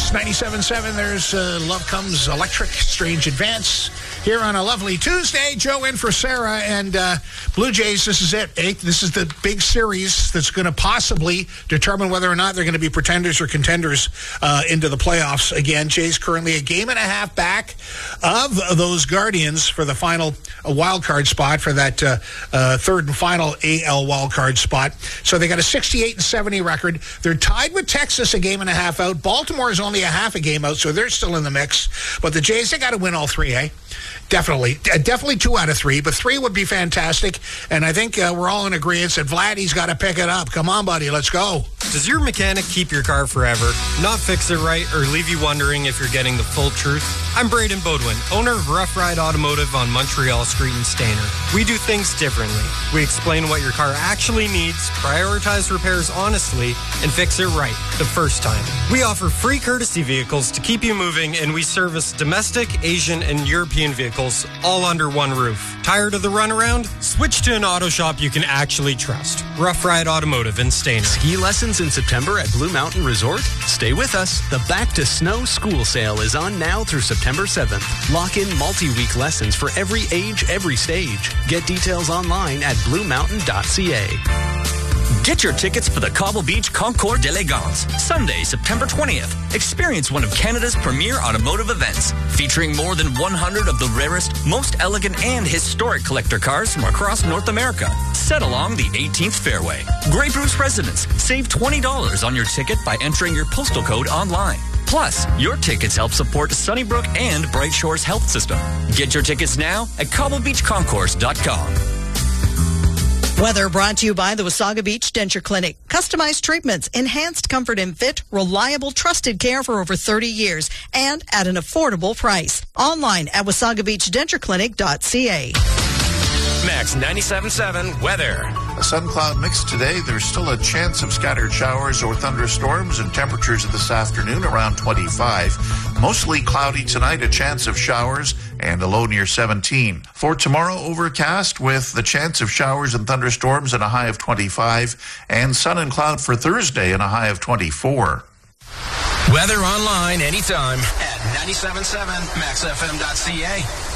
Max 97.7. There's Love Comes Electric, Strange Advance. Here on a lovely Tuesday, Joe in for Sarah. And Blue Jays, this is it. This is the big series that's going to possibly determine whether or not they're going to be pretenders or contenders into the playoffs again. Jays currently a game and a half back of those Guardians for the final wild card spot, for that third and final AL wild card spot. So they got a 68-70 record. They're tied with Texas a game and a half out. Baltimore is only a half a game out, so they're still in the mix. But the Jays, they got to win all three, eh? Definitely 2 out of 3, but 3 would be fantastic. And I think we're all in agreement that Vladdy's got to pick it up. Come on, buddy, let's go. Does your mechanic keep your car forever, not fix it right, or leave you wondering if you're getting the full truth? I'm Braden Bodwin, owner of Rough Ride Automotive on Montreal Street in Stayner. We do things differently. We explain what your car actually needs, prioritize repairs honestly, and fix it right the first time. We offer free courtesy vehicles to keep you moving, and we service domestic, Asian, and European vehicles all under one roof. Tired of the runaround? Switch to an auto shop you can actually trust. Rough Ride Automotive in Stayner. Ski lessons in September at Blue Mountain Resort? Stay with us. The Back to Snow School Sale is on now through September 7th. Lock in multi-week lessons for every age, every stage. Get details online at bluemountain.ca. Get your tickets for the Cobble Beach Concours d'Elegance, Sunday, September 20th. Experience one of Canada's premier automotive events, featuring more than 100 of the rarest, most elegant, and historic collector cars from across North America, set along the 18th fairway. Grey Bruce residents save $20 on your ticket by entering your postal code online. Plus, your tickets help support Sunnybrook and Bright Shores Health System. Get your tickets now at cobblebeachconcourse.com. Weather brought to you by the Wasaga Beach Denture Clinic. Customized treatments, enhanced comfort and fit, reliable, trusted care for over 30 years, and at an affordable price. Online at wasagabeachdentureclinic.ca. Max 97.7 weather. A sun cloud mix today. There's still a chance of scattered showers or thunderstorms, and temperatures this afternoon around 25. Mostly cloudy tonight, a chance of showers and a low near 17. For tomorrow, overcast with the chance of showers and thunderstorms and a high of 25, and sun and cloud for Thursday and a high of 24. Weather online anytime at 97.7maxfm.ca.